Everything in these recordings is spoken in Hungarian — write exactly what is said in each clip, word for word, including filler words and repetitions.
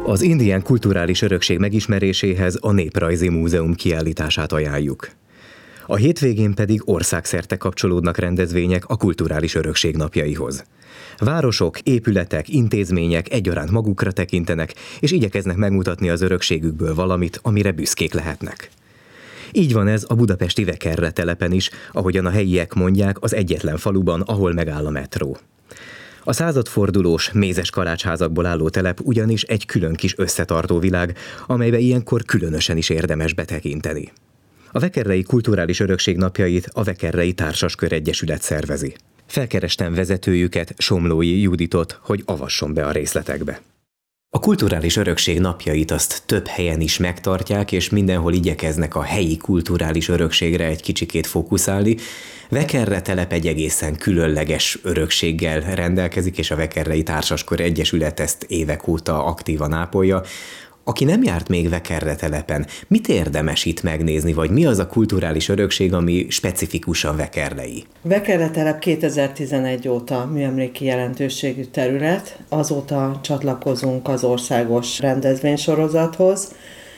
Az indián kulturális örökség megismeréséhez a Néprajzi Múzeum kiállítását ajánljuk. A hétvégén pedig országszerte kapcsolódnak rendezvények a kulturális örökség napjaihoz. Városok, épületek, intézmények egyaránt magukra tekintenek, és igyekeznek megmutatni az örökségükből valamit, amire büszkék lehetnek. Így van ez a budapesti Vekerre telepen is, ahogyan a helyiek mondják, az egyetlen faluban, ahol megáll a metró. A századfordulós, mézes kalácsházakból álló telep ugyanis egy külön kis összetartó világ, amelybe ilyenkor különösen is érdemes betekinteni. A Vekerrei Kulturális Örökség napjait a Vekerrei Társaskör Egyesület szervezi. Felkerestem vezetőjüket, Somlói Juditot, hogy avasson be a részletekbe. A kulturális örökség napjait azt több helyen is megtartják, és mindenhol igyekeznek a helyi kulturális örökségre egy kicsikét fókuszálni. Vekerre telep egy egészen különleges örökséggel rendelkezik, és a Vekerrei Társaskör Egyesület ezt évek óta aktívan ápolja. Aki nem járt még Vekerre telepen, mit érdemes itt megnézni, vagy mi az a kulturális örökség, ami specifikusan vekerrei? Vekerre telep kétezer-tizenegy óta műemléki jelentőségű terület, azóta csatlakozunk az országos rendezvénysorozathoz.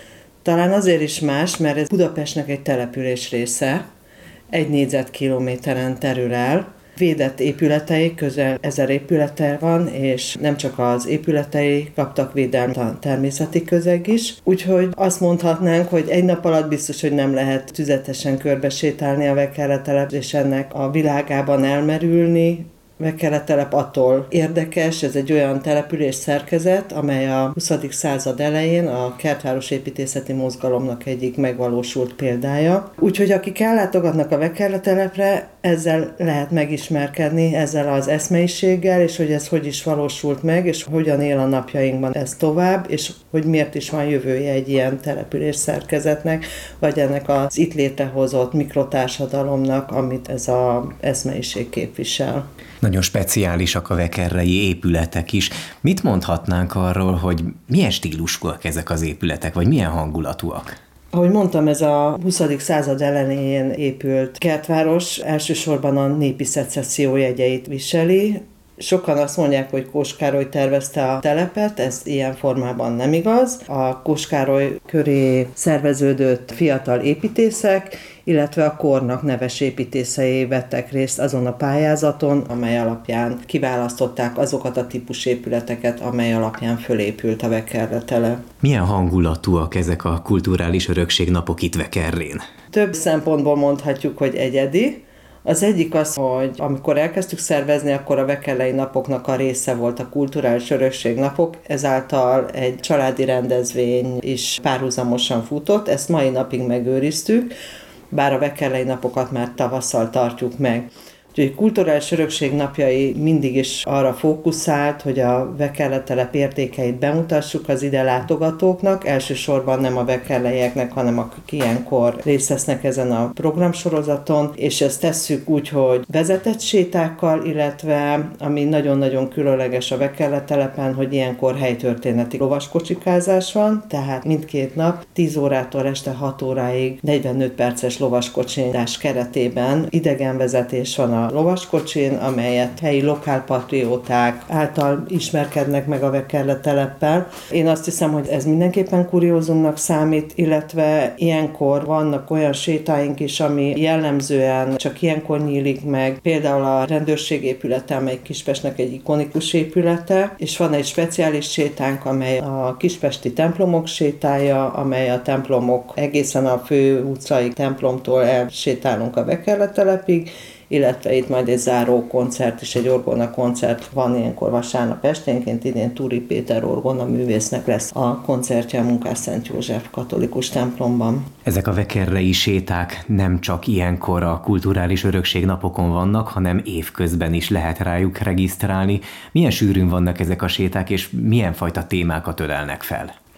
Talán azért is más, mert ez Budapestnek egy település része, egy négyzetkilométeren terül el. Védett épületei, közel ezer épülete van, és nem csak az épületei kaptak védelmet, a természeti közeg is. Úgyhogy azt mondhatnánk, hogy egy nap alatt biztos, hogy nem lehet tüzetesen körbesétálni a Vekerre telep, és ennek a világában elmerülni. Vekerre telep attól érdekes, ez egy olyan település szerkezet, amely a huszadik század elején a kertváros építészeti mozgalomnak egyik megvalósult példája. Úgyhogy akik ellátogatnak a Vekerre telepre, ezzel lehet megismerkedni, ezzel az eszmeiséggel, és hogy ez hogy is valósult meg, és hogyan él a napjainkban ez tovább, és hogy miért is van jövője egy ilyen település szerkezetnek, vagy ennek az itt létrehozott mikrotársadalomnak, amit ez az eszmeiség képvisel. Nagyon speciálisak a vekerrei épületek is. Mit mondhatnánk arról, hogy milyen stílusúak ezek az épületek, vagy milyen hangulatúak? Ahogy mondtam, ez a huszadik század elején épült kertváros elsősorban a népi szecesszió jegyeit viseli. Sokan azt mondják, hogy Kós Károly tervezte a telepet, ez ilyen formában nem igaz. A Kós Károly köré szerveződött fiatal építészek, illetve a kornak neves építészei vettek részt azon a pályázaton, amely alapján kiválasztották azokat a típusépületeket, amely alapján fölépült a Vekerre telep. Milyen hangulatúak ezek a kulturális örökség napok itt Vekerrén? Több szempontból mondhatjuk, hogy egyedi. Az egyik az, hogy amikor elkezdtük szervezni, akkor a vekerrei napoknak a része volt a kulturális örökség napok, ezáltal egy családi rendezvény is párhuzamosan futott, ezt mai napig megőriztük, bár a vekerrei napokat már tavasszal tartjuk meg. Úgyhogy a kulturális örökség napjai mindig is arra fókuszált, hogy a Vekerre telep értékeit bemutassuk az ide látogatóknak, elsősorban nem a vekerleieknek, hanem akik ilyenkor részt vesznek ezen a programsorozaton, és ezt tesszük úgy, hogy vezetett sétákkal, illetve ami nagyon-nagyon különleges a Vekerre telepen, hogy ilyenkor helytörténeti lovaskocsikázás van, tehát mindkét nap tíz órától este hat óráig negyvenöt perces lovaskocsidás keretében idegenvezetés van a lovaskocsin, amelyet helyi lokálpatrióták által ismerkednek meg a Vekerre teleppel. Én azt hiszem, hogy ez mindenképpen kuriózumnak számít, illetve ilyenkor vannak olyan sétáink is, ami jellemzően csak ilyenkor nyílik meg. Például a rendőrség épülete, amely Kispestnek egy ikonikus épülete, és van egy speciális sétánk, amely a kispesti templomok sétája, amely a templomok egészen a fő utcai templomtól elsétálunk a Vekerre telepig, illetve itt majd egy záró koncert is, egy orgona koncert van ilyenkor vasárnap esténként, idén Túri Péter orgona művésznek lesz a koncertje a Munkásszent József katolikus templomban. Ezek a vekerrei séták nem csak ilyenkor a kulturális örökség napokon vannak, hanem évközben is lehet rájuk regisztrálni. Milyen sűrűn vannak ezek a séták, és milyen fajta témákat ölelnek fel?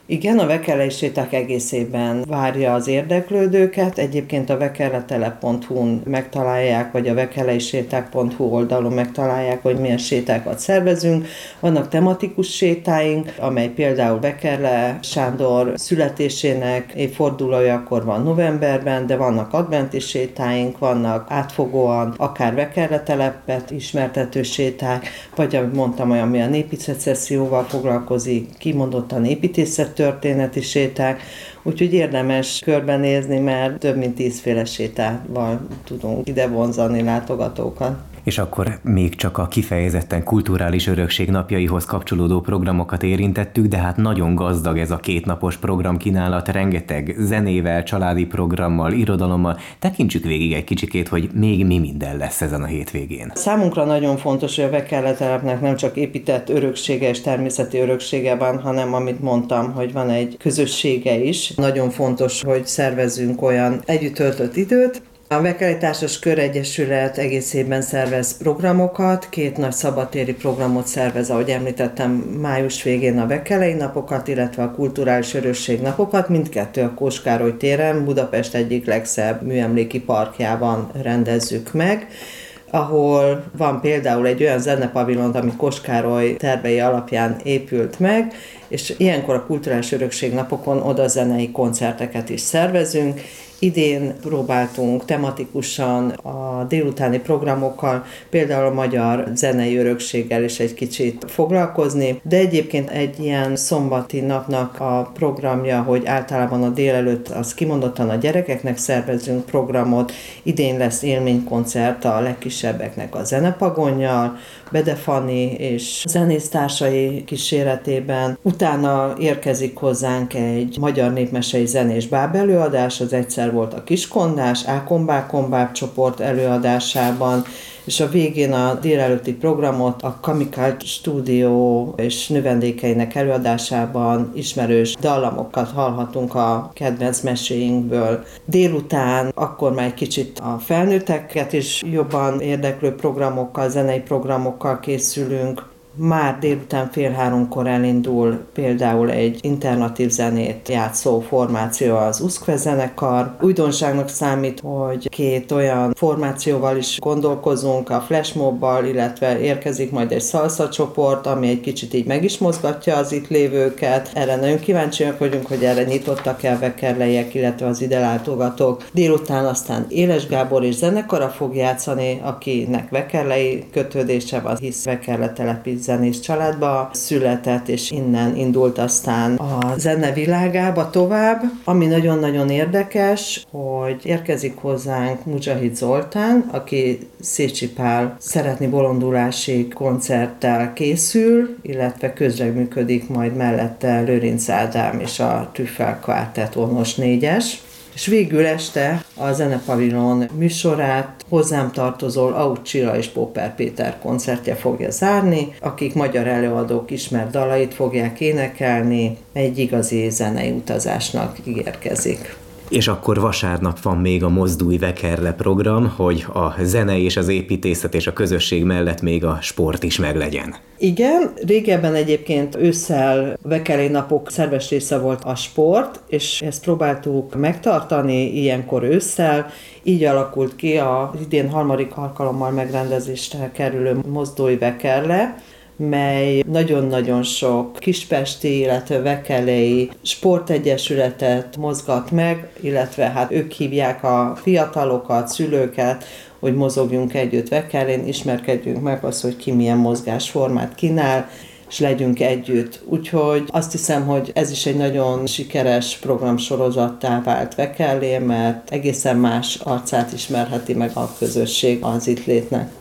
Igen, a Vekellei séták egész évben várja az érdeklődőket. Egyébként a vekelletelep pont hu-n megtalálják, vagy a vekelleiséták pont hu oldalon megtalálják, hogy milyen sétákat szervezünk. Vannak tematikus sétáink, amely például Vekerle Sándor születésének évfordulójakor van novemberben, de vannak adventi sétáink, vannak átfogóan akár vekelletelepet ismertető séták, vagy ahogy mondtam, olyan, ami a népi szecesszióval foglalkozik, kimondottan építészet történeti séták, úgyhogy érdemes körbenézni, mert több mint tízféle sétával tudunk ide vonzani látogatókat. És akkor még csak a kifejezetten kulturális örökség napjaihoz kapcsolódó programokat érintettük, de hát nagyon gazdag ez a kétnapos programkínálat, rengeteg zenével, családi programmal, irodalommal. Tekintsük végig egy kicsikét, hogy még mi minden lesz ezen a hétvégén. Számunkra nagyon fontos, hogy a Vekelletelepnek nem csak épített öröksége és természeti öröksége van, hanem amit mondtam, hogy van egy közössége is. Nagyon fontos, hogy szervezzünk olyan együtt töltött időt. A Vekellei Társas Köregyesület egész évben szervez programokat, két nagy szabadtéri programot szervez, ahogy említettem, május végén a Vekellei napokat, illetve a kulturális örökség napokat, mindkettő a Kós Károly téren, Budapest egyik legszebb műemléki parkjában rendezzük meg, ahol van például egy olyan zenepavilon, ami Kós Károly tervei alapján épült meg, és ilyenkor a kulturális örökség napokon oda zenei koncerteket is szervezünk. Idén próbáltunk tematikusan a délutáni programokkal, például a magyar zenei örökséggel is egy kicsit foglalkozni, de egyébként egy ilyen szombati napnak a programja, hogy általában a délelőtt az kimondottan a gyerekeknek szervezünk programot, idén lesz élménykoncert a legkisebbeknek a zenepagonnyal, Bede Fanni és zenésztársai kíséretében. Utána érkezik hozzánk egy magyar népmesei zenés báb előadás, az egyszer volt a Kiskondás, Ákombák-Kombák csoport előadásában, és a végén a délelőtti programot a Kamikalt stúdió és növendékeinek előadásában ismerős dallamokat hallhatunk a kedvenc meséinkből. Délután akkor már egy kicsit a felnőtteket is jobban érdeklő programokkal, zenei programokkal készülünk. Már délután fél háromkor elindul például egy alternatív zenét játszó formáció, az Uszkve zenekar. Újdonságnak számít, hogy két olyan formációval is gondolkozunk, a flashmobbal, illetve érkezik majd egy salsa csoport, ami egy kicsit így meg is mozgatja az itt lévőket. Erre nagyon kíváncsiak vagyunk, hogy erre nyitottak-e a vekerleiek, illetve az ide látogatók. Délután aztán Éles Gábor és zenekara fog játszani, akinek vekerlei kötődése van, hisz Vekerle telepi zenés családba született, és innen indult aztán a zene világába tovább. Ami nagyon-nagyon érdekes, hogy érkezik hozzánk Muzsahid Zoltán, aki Szécsi Pál Szeretni bolondulási koncerttel készül, illetve közreműködik majd mellette Lőrinc Ádám és a Trüffel Quartet vonos négyes. És végül este a Zenepavilon műsorát Hozzám tartozol Auth Csilla és Popper Péter koncertje fogja zárni, akik magyar előadók ismert dalait fogják énekelni, egy igazi zenei utazásnak ígérkezik. És akkor vasárnap van még a Mozdulj Vekerle program, hogy a zene és az építészet és a közösség mellett még a sport is meglegyen. Igen, régebben egyébként ősszel Vekellei napok szerves része volt a sport, és ezt próbáltuk megtartani ilyenkor ősszel, így alakult ki az idén harmadik alkalommal megrendezésre kerülő Mozdulj Vekerle, mely nagyon-nagyon sok kispesti, illetve vekellei sportegyesületet mozgat meg, illetve hát ők hívják a fiatalokat, szülőket, hogy mozogjunk együtt Vekellén, ismerkedjünk meg azt, hogy ki milyen mozgásformát kínál, és legyünk együtt. Úgyhogy azt hiszem, hogy ez is egy nagyon sikeres programsorozattá vált Vekellén, mert egészen más arcát ismerheti meg a közösség az itt létnek.